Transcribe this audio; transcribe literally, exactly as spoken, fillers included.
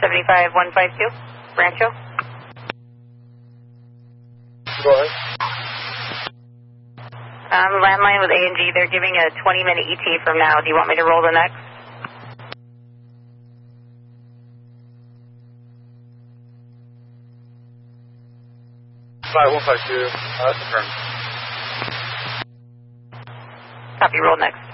seventy-five one five two, Rancho. Go ahead. Um, landline with A and G. They're giving a twenty minute E T from now. Do you want me to roll the next? five one five two, uh, that's confirmed. Copy, roll next.